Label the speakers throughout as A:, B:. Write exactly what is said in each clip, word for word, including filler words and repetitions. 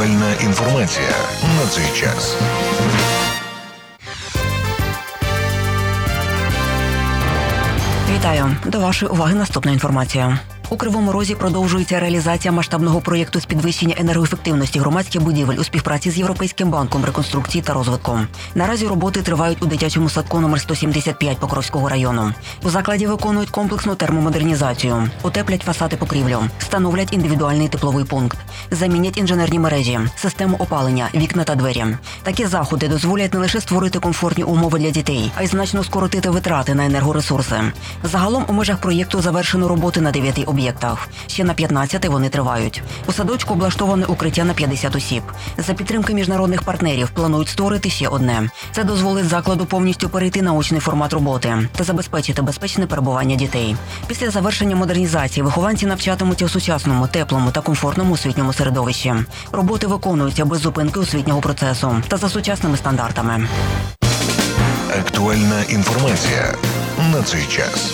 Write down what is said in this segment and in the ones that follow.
A: Актуальна інформація на цей час.
B: Вітаю! До вашої уваги наступна інформація. У Кривому Розі продовжується реалізація масштабного проєкту з підвищення енергоефективності громадських будівель у співпраці з Європейським банком реконструкції та розвитку. Наразі роботи тривають у дитячому садку номер сто сімдесят п'ять Покровського району. У закладі виконують комплексну термомодернізацію, утеплять фасади покрівлю, встановлять індивідуальний тепловий пункт, замінять інженерні мережі, систему опалення, вікна та двері. Такі заходи дозволять не лише створити комфортні умови для дітей, а й значно скоротити витрати на енергоресурси. Загалом у межах проєкту завершено роботи на дев'яти об'єктах. Ще на п'ятнадцяти вони тривають. У садочку облаштоване укриття на п'ятдесят осіб. За підтримки міжнародних партнерів планують створити ще одне. Це дозволить закладу повністю перейти на очний формат роботи та забезпечити безпечне перебування дітей. Після завершення модернізації вихованці навчатимуться у сучасному, теплому та комфортному освітньому середовищі. Роботи виконуються без зупинки освітнього процесу та за сучасними стандартами.
A: Актуальна інформація на цей час.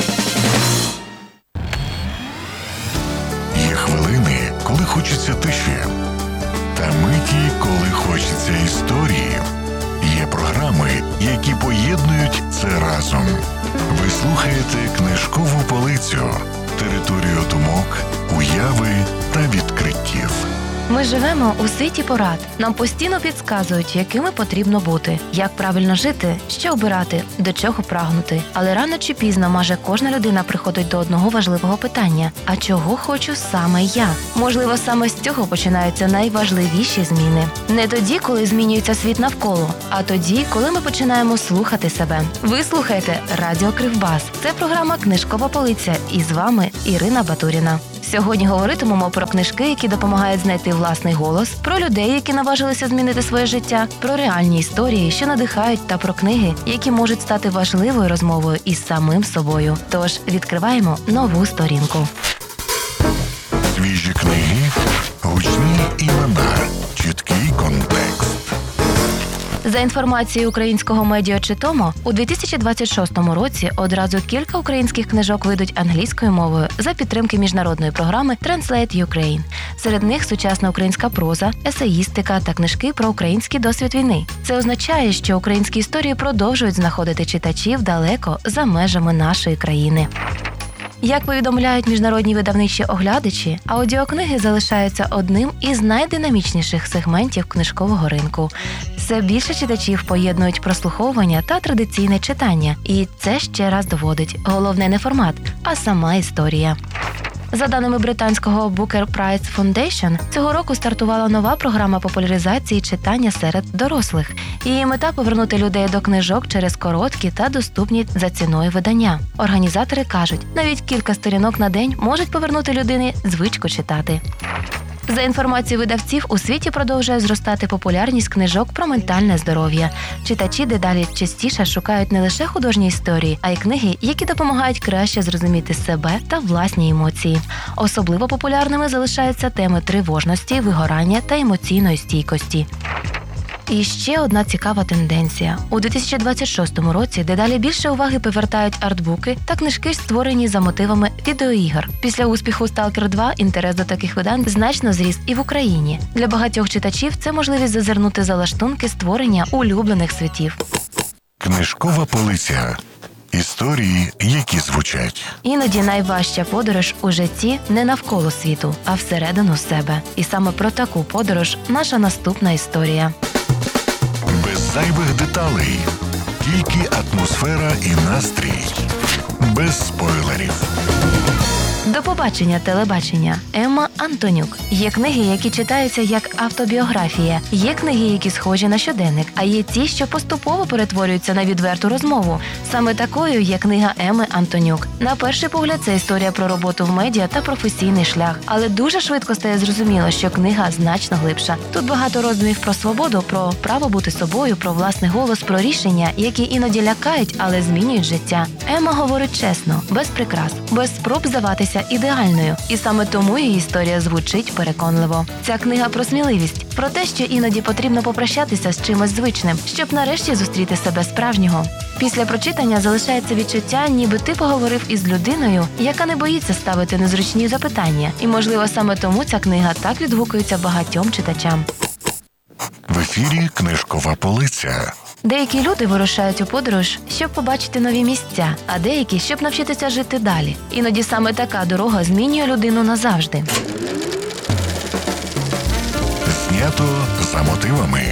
A: Є хвилини, коли хочеться тиші, та миті, коли хочеться історії. Є програми, які поєднують це разом. Ви слухаєте «Книжкову полицю» – територію думок, уяви та відкриттів.
C: Ми живемо у світі порад. Нам постійно підказують, якими потрібно бути, як правильно жити, що обирати, до чого прагнути. Але рано чи пізно майже кожна людина приходить до одного важливого питання – а чого хочу саме я? Можливо, саме з цього починаються найважливіші зміни. Не тоді, коли змінюється світ навколо, а тоді, коли ми починаємо слухати себе. Ви слухаєте Радіо Кривбас. Це програма «Книжкова полиця» і з вами Ірина Батуріна. Сьогодні говоритимемо про книжки, які допомагають знайти власний голос, про людей, які наважилися змінити своє життя, про реальні історії, що надихають, та про книги, які можуть стати важливою розмовою із самим собою. Тож відкриваємо нову сторінку.
A: Свіжі книги, гучні імена, чіткий контекст.
C: За інформацією українського медіа Читомо, у дві тисячі двадцять шостому році одразу кілька українських книжок вийдуть англійською мовою за підтримки міжнародної програми Translate Ukraine. Серед них сучасна українська проза, есеїстика та книжки про український досвід війни. Це означає, що українські історії продовжують знаходити читачів далеко за межами нашої країни. Як повідомляють міжнародні видавничі оглядачі, аудіокниги залишаються одним із найдинамічніших сегментів книжкового ринку. Все більше читачів поєднують прослуховування та традиційне читання. І це ще раз доводить – головне не формат, а сама історія. За даними британського Booker Prize Foundation, цього року стартувала нова програма популяризації читання серед дорослих. Її мета – повернути людей до книжок через короткі та доступні за ціною видання. Організатори кажуть, навіть кілька сторінок на день можуть повернути людині звичку читати. За інформацією видавців, у світі продовжує зростати популярність книжок про ментальне здоров'я. Читачі дедалі частіше шукають не лише художні історії, а й книги, які допомагають краще зрозуміти себе та власні емоції. Особливо популярними залишаються теми тривожності, вигорання та емоційної стійкості. І ще одна цікава тенденція. У дві тисячі двадцять шостому році дедалі більше уваги повертають артбуки та книжки, створені за мотивами відеоігр. Після успіху «Сталкер два» інтерес до таких видань значно зріс і в Україні. Для багатьох читачів це можливість зазирнути за лаштунки створення улюблених світів.
A: Книжкова полиця. Історії, які звучать.
C: Іноді найважча подорож у житті не навколо світу, а всередину себе. І саме про таку подорож наша наступна історія.
A: Без зайвих деталей. Тільки атмосфера і настрій. Без спойлерів.
C: До побачення, телебачення. Емма Антонюк. Є книги, які читаються як автобіографія. Є книги, які схожі на щоденник. А є ті, що поступово перетворюються на відверту розмову. Саме такою є книга Емми Антонюк. На перший погляд, це історія про роботу в медіа та професійний шлях. Але дуже швидко стає зрозуміло, що книга значно глибша. Тут багато роздумів про свободу, про право бути собою, про власний голос, про рішення, які іноді лякають, але змінюють життя. Емма говорить чесно, без прикрас, без спроб здаватися ідеальною. І саме тому її історія звучить переконливо. Ця книга про сміливість, про те, що іноді потрібно попрощатися з чимось звичним, щоб нарешті зустріти себе справжнього. Після прочитання залишається відчуття, ніби ти поговорив із людиною, яка не боїться ставити незручні запитання. І, можливо, саме тому ця книга так відгукується багатьом читачам.
A: В ефірі «Книжкова полиця».
C: Деякі люди вирушають у подорож, щоб побачити нові місця, а деякі, щоб навчитися жити далі. Іноді саме така дорога змінює людину назавжди.
A: Знято за мотивами.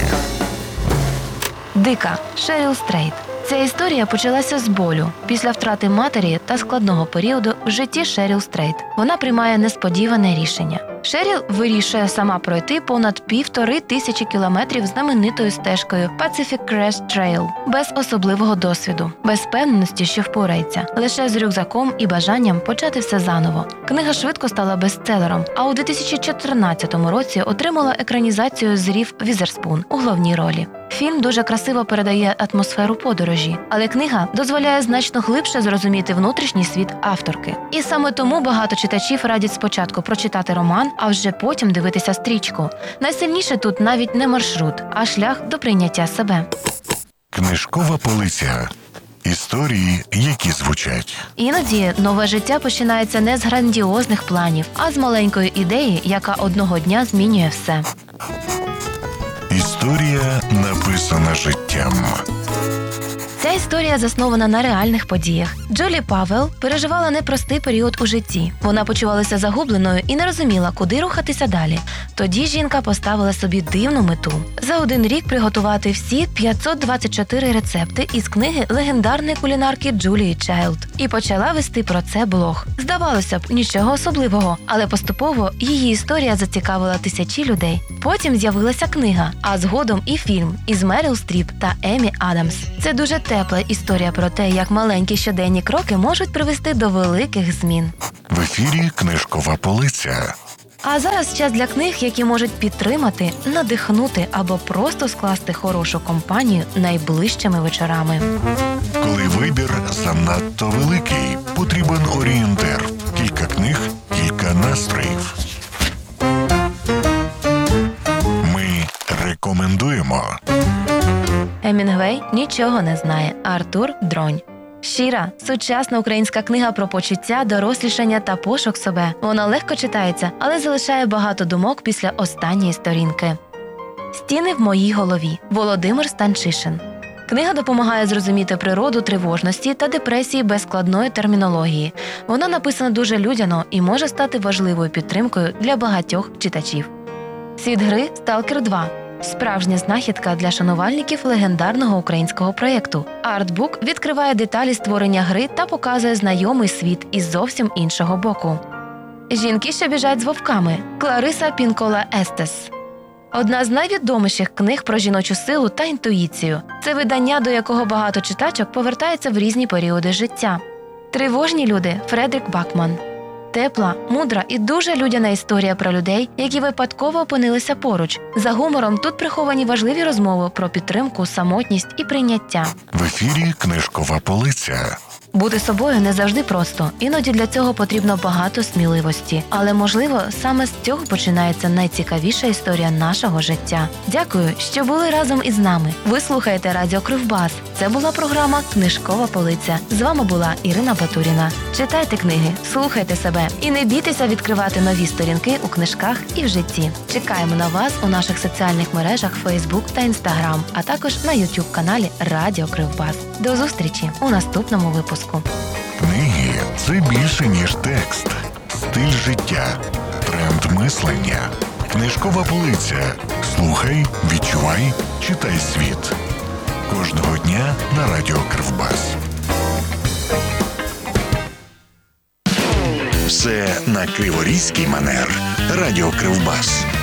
C: Дика Шеріл Стрейт. Ця історія почалася з болю після втрати матері та складного періоду в житті Шеріл Стрейт. Вона приймає несподіване рішення. Шеріл вирішує сама пройти понад півтори тисячі кілометрів знаменитою стежкою Pacific Crest Trail без особливого досвіду, без впевненості, що впорається, лише з рюкзаком і бажанням почати все заново. Книга швидко стала бестселером, а у дві тисячі чотирнадцятому році отримала екранізацію з Рів Візерспун у головній ролі. Фільм дуже красиво передає атмосферу подорожі, але книга дозволяє значно глибше зрозуміти внутрішній світ авторки. І саме тому багато читачів радять спочатку прочитати роман, а вже потім дивитися стрічку. Найсильніше тут навіть не маршрут, а шлях до прийняття себе.
A: Книжкова полиця. Історії, які звучать.
C: Іноді нове життя починається не з грандіозних планів, а з маленької ідеї, яка одного дня змінює все.
A: Історія, написана життям.
C: Ця історія заснована на реальних подіях. Джолі Павел переживала непростий період у житті. Вона почувалася загубленою і не розуміла, куди рухатися далі. Тоді жінка поставила собі дивну мету – за один рік приготувати всі п'ятсот двадцять чотири рецепти із книги легендарної кулінарки Джулії Чайлд. І почала вести про це блог. Здавалося б, нічого особливого, але поступово її історія зацікавила тисячі людей. Потім з'явилася книга, а згодом і фільм із Меріл Стріп та Емі Адамс. Це дуже тепла історія про те, як маленькі щоденні кроки можуть привести до великих змін.
A: В ефірі «Книжкова полиця».
C: А зараз час для книг, які можуть підтримати, надихнути або просто скласти хорошу компанію найближчими вечорами.
A: Коли вибір занадто великий, потрібен орієнтир. Кілька книг, кілька настроїв. Ми рекомендуємо.
C: Емінгвей нічого не знає. Артур Дронь. Щира, сучасна українська книга про почуття, дорослішання та пошук себе. Вона легко читається, але залишає багато думок після останньої сторінки. Стіни в моїй голові. Володимир Станчишин. Книга допомагає зрозуміти природу тривожності та депресії без складної термінології. Вона написана дуже людяно і може стати важливою підтримкою для багатьох читачів. Світ гри «Сталкер два». Справжня знахідка для шанувальників легендарного українського проєкту. Артбук відкриває деталі створення гри та показує знайомий світ із зовсім іншого боку. Жінки, що біжать з вовками. Клариса Пінкола Естес. Одна з найвідоміших книг про жіночу силу та інтуїцію. Це видання, до якого багато читачок повертається в різні періоди життя. Тривожні люди. Фредерік Бакман. Тепла, мудра і дуже людяна історія про людей, які випадково опинилися поруч. За гумором тут приховані важливі розмови про підтримку, самотність і прийняття.
A: В ефірі «Книжкова полиця».
C: Бути собою не завжди просто. Іноді для цього потрібно багато сміливості. Але, можливо, саме з цього починається найцікавіша історія нашого життя. Дякую, що були разом із нами. Ви слухаєте Радіо Кривбас. Це була програма «Книжкова полиця». З вами була Ірина Батуріна. Читайте книги, слухайте себе і не бійтеся відкривати нові сторінки у книжках і в житті. Чекаємо на вас у наших соціальних мережах Facebook та Instagram, а також на YouTube-каналі Радіо Кривбас. До зустрічі у наступному випуску.
A: Книги – це більше, ніж текст. Стиль життя. Тренд мислення. Книжкова полиця. Слухай, відчувай, читай світ. Кожного дня на Радіо Кривбас. Все на криворізький манер. Радіо Кривбас.